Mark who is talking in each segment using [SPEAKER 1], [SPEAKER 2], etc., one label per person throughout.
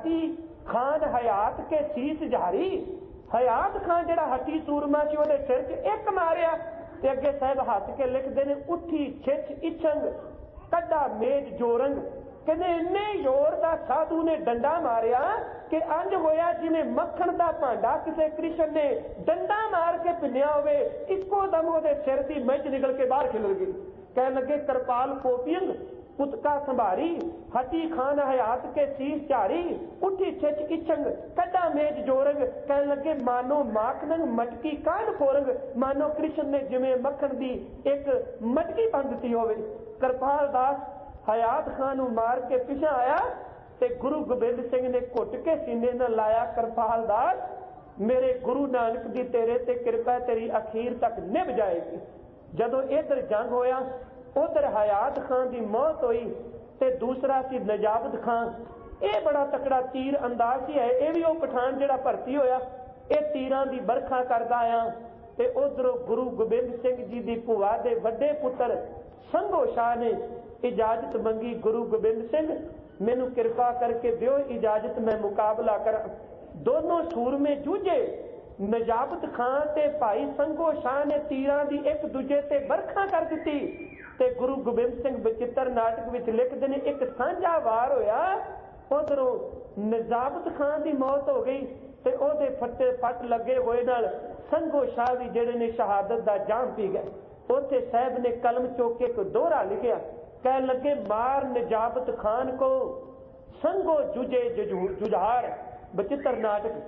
[SPEAKER 1] हटी खान हयात के सीस झारी। हयात खान जिहड़ा हटी सूरमा सी उहदे सिर च एक मारिया ते अगे साहब हस के लिखते ने उठी छिछ इछंग कड्डा मेज जोरंग। कहते इन्ने जोर का साधु ने डंडा मारिया कि अंज होया जिवें मक्खण का भांडा किसी कृष्ण ने डंडा मार के पिन्निया होवे, इक्को दम उहदे सिर की मिच निकल के बाहर खिलर गई। कह लगे करपाल कोपियंग पुतका संभारी, हटी खान हयात के सीस झारी, उठी छिछ इछंग कड्डा मेज जोरंग। कह लगे मानो माखनंग मटकी कान फोरंग, मानो कृष्ण ने जिवें मक्खण की एक मटकी बन दी होवे। करपाल दास हयात खान मार के पिछा आया ते गुरु गोबिंद सिंह ने घुट के सीने न लाया, करपाल दास मेरे गुरु नानक दी तेरे ते कृपा तेरी अखीर तक निभ जाएगी। जदों इधर जंग होया उधर हयात खान की मौत हुई ते दूसरा सी नजाबत खान। ये बड़ा तकड़ा तीर अंदाज ही है, यह भी वह पठान जिहड़ा भर्ती होया ये तीरां की बरखा करदा आया। ते उधरों गुरु गोबिंद सिंह जी की भूआ के वड्डे पुत्र संघो शाह ने इजाजत मंगी, गुरु गोबिंद सिंह मैनू कृपा करके दिओ इजाजत मैं मुकाबला करा। दोनों सूरमे जूझे, नजाबत खान ते भाई संघो शाह ने तीरां की एक दूजे ते बरखा कर दी ते गुरु गोबिंद सिंह बचित्र नाटक विच लिखदे ने एक सांझा वार होया। उधरों नजाबत खान की मौत हो गई ते ओहदे फट्टे फट लगे होए नाल संघो शाह भी जिहड़े ने शहादत दा जाम पी गए। उत्थे साहब ने कलम चौक के एक दोहरा लिखिया, कह लगे मार नजाबत खान को संघो जुझे जुझार। बचित्र नाटक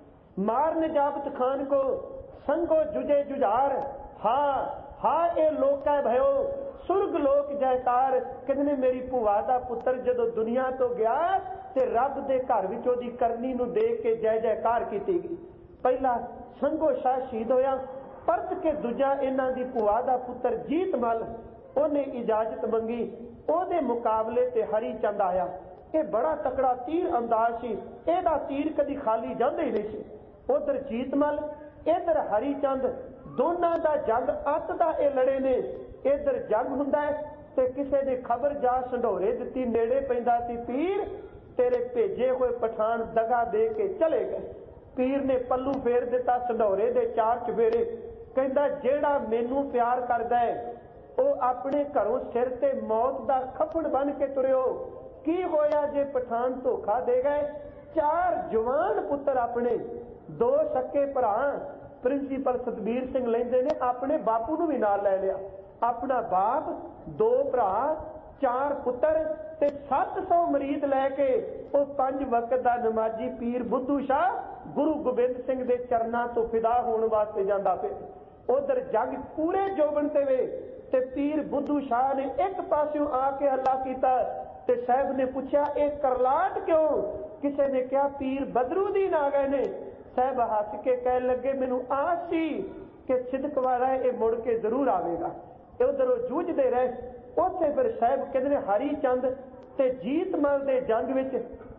[SPEAKER 1] मार नजाबत खान को संघो जुझे जुझार। हाँ हाँ ये लोका भयो सुरग लोक जयकार। कहते मेरी भूआ का पुत्र जदों दुनिया तो गया ते रब दे घर विच ओहदी करनी नूं देख के जय जयकार की गई। पहला संघो शाह शहीद होया, परत के दूजा इन्हां दी भूआ का पुत्र जीत मल उन्हें इजाजत मंगी, ओहदे मुकाबले ते हरी चंद आया। ये बड़ा तकड़ा तीर अंदाज सी, एदा तीर कदी खाली जांदा ही नहीं सी। उधर जीतमल इधर हरी चंद, दोनों का जंग अत दा ये लड़े ने। इधर जंग हुंदा है ते किसे ने खबर जा संढोरे दिती, नेड़े पैंदा सी पीर तेरे भेजे हुए पठान दगा दे के चले गए। पीर ने पल्लू फेर दिता संढोरे दे चार चफेरे, कहंदा जेड़ा मैनू प्यार करदा है वह अपने घरों सिर ते मौत दा खफन बन के तुरियो। की होया जे पठान धोखा दे गए। चार जवान पुत्र अपने, दो सके भरा प्रिंसीपल सतबीर सिंह लेंदे ने अपने बापू नूं भी नाल लै लिया। अपना बाप, दो भरा, चार पुत्र ते 700 मरीद लैके वो 5 वक्त का नमाजी पीर बुद्धू शाह गुरु गोबिंद सिंह के चरणों तो फिदा होने वास्ते जांदा पे। उधर जग पूरे जोबन ते वे ते पीर बुद्धू शाह ने एक पासों आके हल्ला कीता ते साहब ने पूछा ये करलाट क्यों। किसी ने कहा पीर बदरूदीन आ गए ने। साहब हस के कह लगे मैनू आस सी कि सिदक वाला ये मुड़ के जरूर आवेगा। उधरों जूझते रहे। उत्थे फिर साहब कहते हरी चंद ते जीतमल दे जंग विच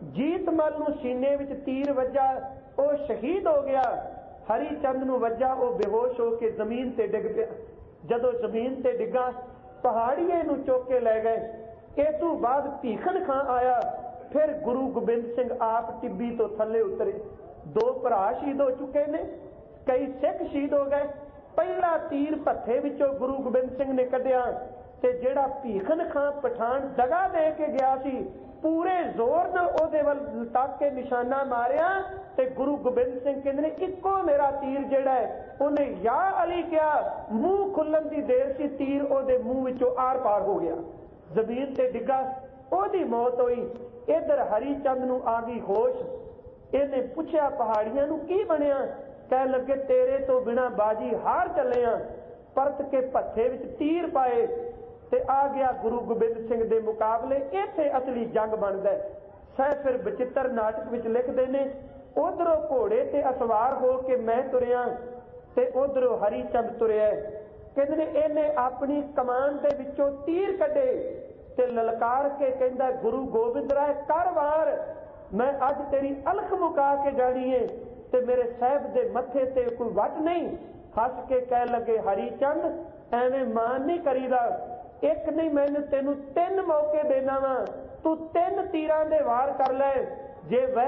[SPEAKER 1] जीतमल नूं सीने विच तीर वजा, वो शहीद हो गया। हरी चंद नूं वजा, वो बेहोश होकर जमीन ते डिग पिया। जदों जमीन ते डिगा पहाड़िए नूं चुक के लै गए। इस तों बाद भीखन खां आया। फिर गुरु गोबिंद सिंह आप टिब्बी तो थले उतरे। 2 भरा शहीद हो चुके ने, कई सिख शहीद हो गए। पहला तीर भत्थे विचों गुरु गोबिंद सिंह ने कढ़िया ते जिहड़ा भीखन खां पठान दगा दे के गया सी पूरे जोर नाल ओहदे वल तक के निशाना मारिया ते गुरु गोबिंद सिंह कहंदे ने इक्को मेरा तीर जिहड़ा है उन्हें या अली कहा, मूँह खुलन की देर सी तीर ओहदे मूँह विचों आर पार हो गया, जमीन ते डिगा, ओहदी मौत हुई। इधर हरी चंद नूं आ गई होश। इहने पुछया पहाड़ियां नूं की बनिया। कह लगे तेरे तो बिना बाजी हार चले आ। परत के भत्थे विच तीर पाए ते आ गया गुरु गोबिंद सिंह दे मुकाबले। इत्थे असली जंग बनदा है। सह फिर बचित्र नाटक विच लिखदे ने उधरों घोड़े ते असवार हो के मैं तुरिया ते उधरों हरी चंद तुरिया। कहंदे ने इहने अपनी कमान दे विचों तीर कढे ते ललकार के कहंदा गुरु गोबिंद राय कर वार, मैं अज तेरी अलख मुका के जानी है ते मेरे साहब दे मथे ते कोई वट नहीं। हस के कह लगे हरी चंद एवें मान नहीं करीदा, एक नहीं मैनू तेनू 3 मौके देना वा, तू 3 तीरां दे वार कर ले। जे